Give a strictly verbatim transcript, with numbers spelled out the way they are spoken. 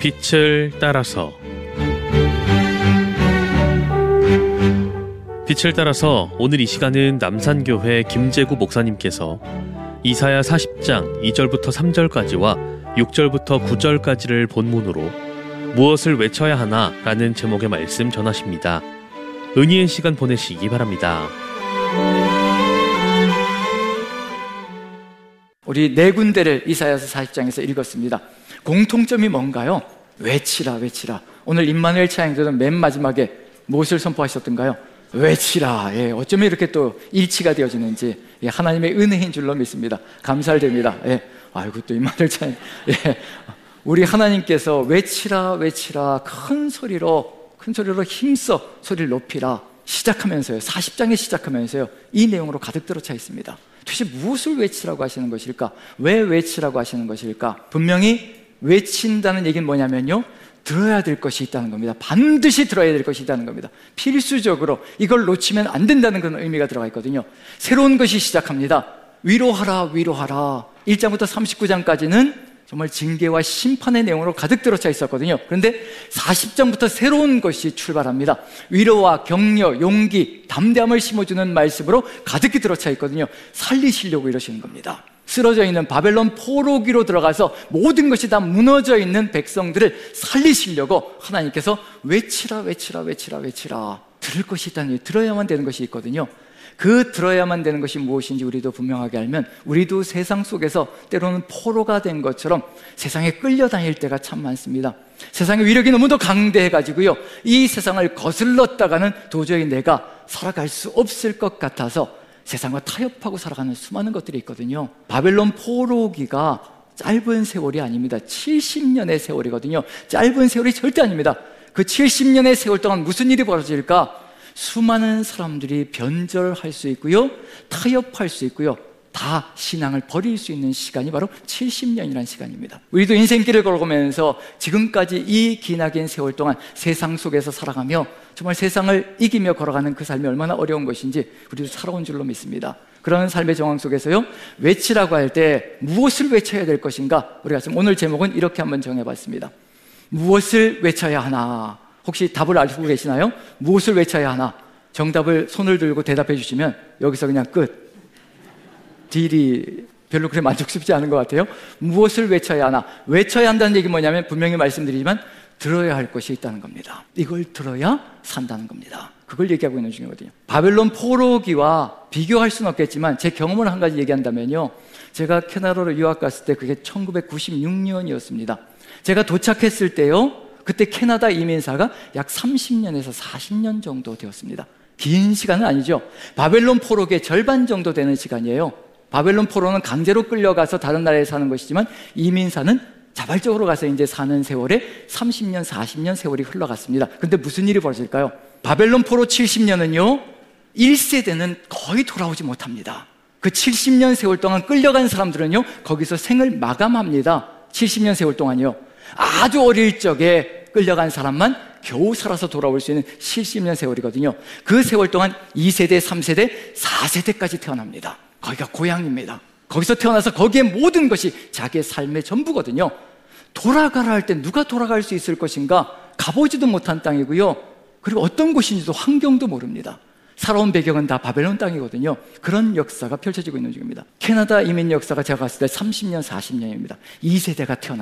빛을 따라서. 빛을 따라서 오늘 이 시간은 남산교회 김재구 목사님께서 이사야 사십 장 이 절부터 삼 절까지와 육 절부터 구 절까지를 본문으로 무엇을 외쳐야 하나 라는 제목의 말씀 전하십니다. 은혜의 시간 보내시기 바랍니다. 우리 네 군데를 이사야서 사십 장에서 읽었습니다. 공통점이 뭔가요? 외치라 외치라. 오늘 임마누엘 찬양들은 맨 마지막에 무엇을 선포하셨던가요? 외치라. 예, 어쩌면 이렇게 또 일치가 되어지는지, 예, 하나님의 은혜인 줄로 믿습니다. 감사드립니다. 예, 아이고 또 임마누엘 찬양. 예, 우리 하나님께서 외치라 외치라 큰 소리로 큰 소리로 힘써 소리를 높이라 시작하면서요, 사십 장에 시작하면서요, 이 내용으로 가득 들어차 있습니다. 도대체 무엇을 외치라고 하시는 것일까? 왜 외치라고 하시는 것일까? 분명히 외친다는 얘기는 뭐냐면요, 들어야 될 것이 있다는 겁니다. 반드시 들어야 될 것이 있다는 겁니다. 필수적으로 이걸 놓치면 안 된다는 그런 의미가 들어가 있거든요. 새로운 것이 시작합니다. 위로하라 위로하라. 일 장부터 삼십구 장까지는 정말 징계와 심판의 내용으로 가득 들어차 있었거든요. 그런데 사십 장부터 새로운 것이 출발합니다. 위로와 격려, 용기, 담대함을 심어주는 말씀으로 가득히 들어차 있거든요. 살리시려고 이러시는 겁니다. 쓰러져 있는 바벨론 포로기로 들어가서 모든 것이 다 무너져 있는 백성들을 살리시려고 하나님께서 외치라 외치라 외치라 외치라. 들을 것이 있다니, 들어야만 되는 것이 있거든요. 그 들어야만 되는 것이 무엇인지 우리도 분명하게 알면, 우리도 세상 속에서 때로는 포로가 된 것처럼 세상에 끌려다닐 때가 참 많습니다. 세상의 위력이 너무도 강대해가지고요, 이 세상을 거슬렀다가는 도저히 내가 살아갈 수 없을 것 같아서 세상과 타협하고 살아가는 수많은 것들이 있거든요. 바벨론 포로기가 짧은 세월이 아닙니다. 칠십 년의 세월이거든요. 짧은 세월이 절대 아닙니다. 그 칠십 년의 세월 동안 무슨 일이 벌어질까? 수많은 사람들이 변절할 수 있고요, 타협할 수 있고요, 다 신앙을 버릴 수 있는 시간이 바로 칠십 년이라는 시간입니다. 우리도 인생길을 걸어가면서 지금까지 이 기나긴 세월 동안 세상 속에서 살아가며 정말 세상을 이기며 걸어가는 그 삶이 얼마나 어려운 것인지 우리도 살아온 줄로 믿습니다. 그런 삶의 정황 속에서요, 외치라고 할 때 무엇을 외쳐야 될 것인가? 우리가 지금 오늘 제목은 이렇게 한번 정해봤습니다. 무엇을 외쳐야 하나? 혹시 답을 알고 계시나요? 무엇을 외쳐야 하나? 정답을 손을 들고 대답해 주시면 여기서 그냥 끝. 딜이 별로 그렇게 만족스럽지 않은 것 같아요. 무엇을 외쳐야 하나? 외쳐야 한다는 얘기 뭐냐면, 분명히 말씀드리지만 들어야 할 것이 있다는 겁니다. 이걸 들어야 산다는 겁니다. 그걸 얘기하고 있는 중이거든요. 바벨론 포로기와 비교할 수는 없겠지만 제 경험을 한 가지 얘기한다면요, 제가 캐나다로 유학 갔을 때 그게 천구백구십육 년이었습니다. 제가 도착했을 때요, 그때 캐나다 이민사가 약 삼십 년에서 사십 년 정도 되었습니다. 긴 시간은 아니죠. 바벨론 포로기의 절반 정도 되는 시간이에요. 바벨론 포로는 강제로 끌려가서 다른 나라에 사는 것이지만, 이민사는 자발적으로 가서 이제 사는 세월에 삼십 년, 사십 년 세월이 흘러갔습니다. 그런데 무슨 일이 벌어질까요? 바벨론 포로 칠십 년은요, 일 세대는 거의 돌아오지 못합니다. 그 칠십 년 세월 동안 끌려간 사람들은요, 거기서 생을 마감합니다. 칠십 년 세월 동안이요. 아주 어릴 적에 끌려간 사람만 겨우 살아서 돌아올 수 있는 칠십 년 세월이거든요. 그 세월 동안 이 세대, 삼 세대, 사 세대까지 태어납니다. 거기가 고향입니다. 거기서 태어나서 거기에 모든 것이 자기의 삶의 전부거든요. 돌아가라 할 때 누가 돌아갈 수 있을 것인가? 가보지도 못한 땅이고요, 그리고 어떤 곳인지도 환경도 모릅니다. 살아온 배경은 다 바벨론 땅이거든요. 그런 역사가 펼쳐지고 있는 중입니다. 캐나다 이민 역사가 제가 갔을 때 삼십 년, 사십 년입니다. 이 세대가 태어났습니다.